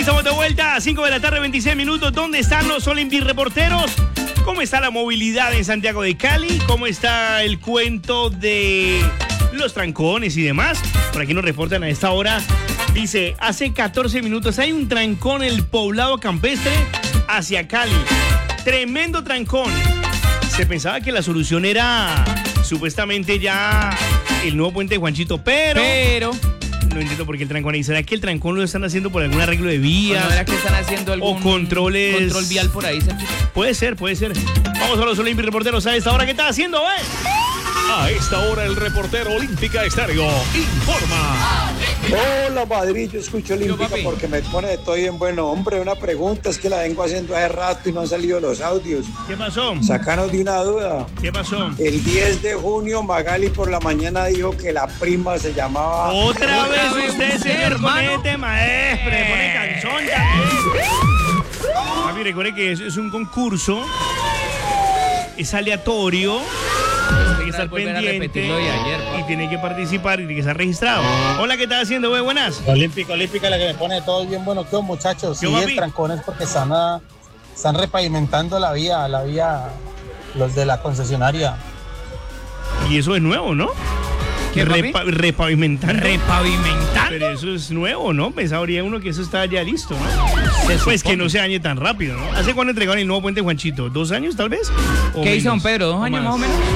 estamos de vuelta a 5 de la tarde, 26 minutos. ¿Dónde están los Olympic reporteros? ¿Cómo está la movilidad en Santiago de Cali? ¿Cómo está el cuento de los trancones y demás? Por aquí nos reportan a esta hora. Dice, hace 14 minutos hay un trancón en el Poblado Campestre hacia Cali. Tremendo trancón. Se pensaba que la solución era supuestamente ya el nuevo puente de Juanchito, pero no entiendo por qué el trancón ahí. ¿Será que el trancón lo están haciendo por algún arreglo de vías? ¿No era que están haciendo algún control vial por ahí? Puede ser. Vamos a los Olympic reporteros a esta hora. ¿Qué está haciendo, A esta hora el reportero Olímpica Estéreo informa. Hola Madrid, yo escucho Olímpica porque me pone de todo bien bueno. Hombre, una pregunta, es que la vengo haciendo hace rato y no han salido los audios. ¿Qué pasó? Sácanos de una duda. ¿Qué pasó? El 10 de junio Magali por la mañana dijo que la prima se llamaba... ¿Otra vez usted, señor, con este maestro? Pone canción también. Papi, recuerde que es un concurso, es aleatorio. Tiene que estar pendiente y tiene que participar y tiene que estar registrado. Hola, ¿qué estás haciendo, güey? Buenas. Olímpica, la que me pone todo bien bueno. ¿Qué muchachos? Sí, el trancón es porque están repavimentando la vía, los de la concesionaria. Y eso es nuevo, ¿no? Repavimentar. ¿Repavimentar? Pero eso es nuevo, ¿no? Pensaría uno que eso está ya listo, ¿no? Pues que no se dañe tan rápido, ¿no? ¿Hace cuándo entregaron el nuevo puente Juanchito? ¿2 años, tal vez? ¿Qué hizo don Pedro? ¿2 años más o menos?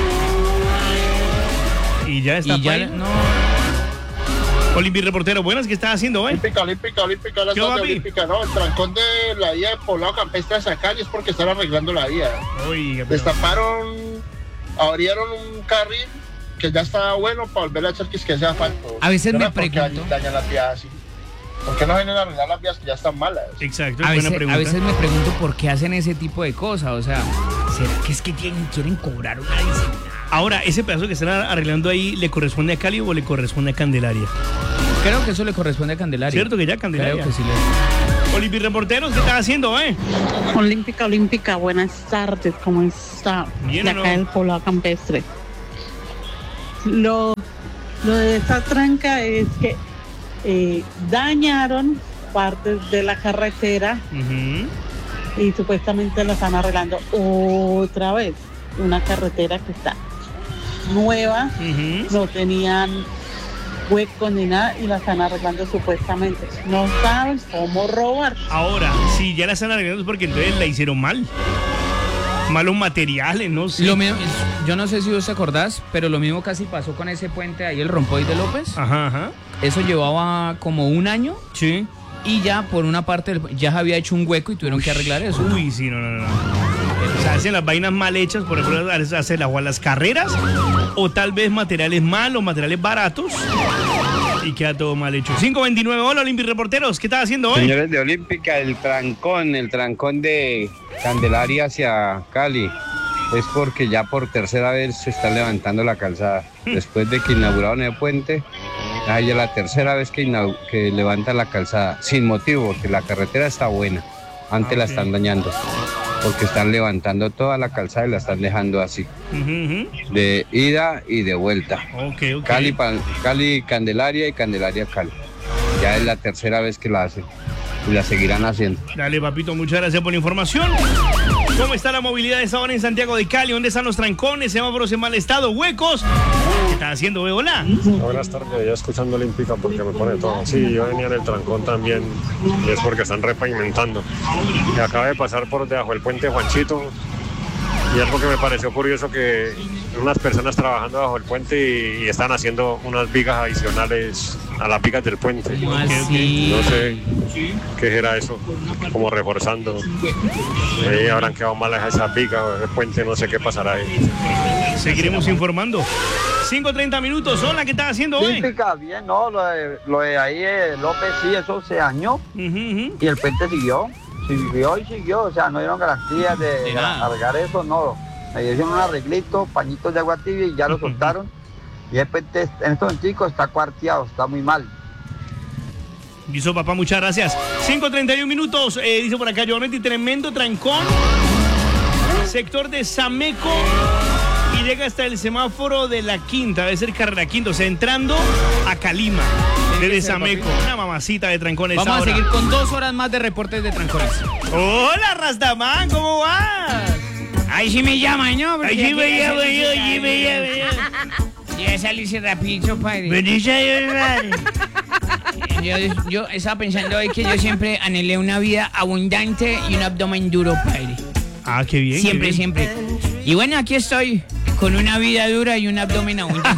Y ya está. No. Olympic reportero, buenas, ¿qué estás haciendo, Olímpica, no, el trancón de la vía de Poblado Campestre hacia Cali es porque están arreglando la vía. Oiga, abrieron un carril que ya está bueno para volver a echar que sea asfalto. A veces me pregunto. Dañan las vías así. ¿Por qué no vienen a arreglar las vías que ya están malas? Exacto, a buena pregunta. A veces me pregunto por qué hacen ese tipo de cosas. O sea, ¿será que es que quieren cobrar una licencia? Ahora, ¿ese pedazo que están arreglando ahí le corresponde a Cali o le corresponde a Candelaria? Creo que eso le corresponde a Candelaria. ¿Cierto que ya Candelaria? Creo que sí. Olympic reporteros, ¿qué estás haciendo, Olímpica, buenas tardes, ¿cómo está? Bien, de acá del Poblado Campestre. Lo de esta tranca es que dañaron partes de la carretera y supuestamente la están arreglando otra vez. Una carretera que está nueva, no tenían hueco ni nada y la están arreglando supuestamente. No saben cómo robar. Ahora, si ya la están arreglando es porque entonces la hicieron mal. Malos materiales, no sé. Lo mismo, yo no sé si vos te acordás, pero lo mismo casi pasó con ese puente ahí, el Rompoy de López. Ajá. Eso llevaba como 1 año. Sí. Y ya por una parte ya había hecho un hueco y tuvieron que arreglar eso. Uy, sí, no. O sea, hacen las vainas mal hechas, por ejemplo, hacen las carreras, o tal vez materiales malos, materiales baratos, y queda todo mal hecho. 529, hola, Olympic reporteros, ¿qué estás haciendo hoy? Señores de Olímpica, el trancón de Candelaria hacia Cali es porque ya por tercera vez se está levantando la calzada. Después de que inauguraron el puente, ya la tercera vez que levantan la calzada, sin motivo, porque la carretera está buena, antes la están dañando. Porque están levantando toda la calzada y la están dejando así, de ida y de vuelta. Okay. Cali, Candelaria y Candelaria, Cali. Ya es la tercera vez que la hacen y la seguirán haciendo. Dale, papito, muchas gracias por la información. ¿Cómo está la movilidad esta hora en Santiago de Cali? ¿Dónde están los trancones, semáforos en mal estado, huecos? ¿Qué estás haciendo, hola? Buenas tardes, ya escuchando Olímpica porque me pone todo. Sí, yo venía en el trancón también y es porque están repavimentando. Y acaba de pasar por debajo del puente Juanchito y algo que me pareció curioso que unas personas trabajando bajo el puente y están haciendo unas vigas adicionales a las vigas del puente. Sí. No sé qué era eso, como reforzando. Habrán quedado malas esas vigas, el puente, no sé qué pasará ahí. Seguiremos informando. 5:30 minutos. Hola, ¿qué estás haciendo hoy? Olímpica, bien, no, lo de ahí López, sí, eso se dañó y el puente siguió, o sea, no dieron garantías de cargar eso, no. Me dieron un arreglito, pañitos de agua tibia y ya lo soltaron. Y el puente en estos chicos está cuarteado, está muy mal. Listo, papá, muchas gracias. 5:31 minutos. Dice por acá, Giovanni, tremendo trancón. Sector de Sameco. Y llega hasta el semáforo de la Quinta, debe ser carrera Quinta, o sea, entrando a Calima. Desde Sameco, una mamacita de trancones. Vamos a seguir con 2 horas más de reportes de trancones. Hola, Rastaman, ¿cómo vas? Ahí sí me llaman, ¿no? Ahí sí me llamo yo, sí me llamo yo. Ya salirse rapidito, padre. Bendice a Dios, padre. Yo estaba pensando hoy que yo siempre anhelé una vida abundante y un abdomen duro, padre. Ah, qué bien. Siempre, qué bien. siempre. Y bueno, aquí estoy con una vida dura y un abdomen abundante.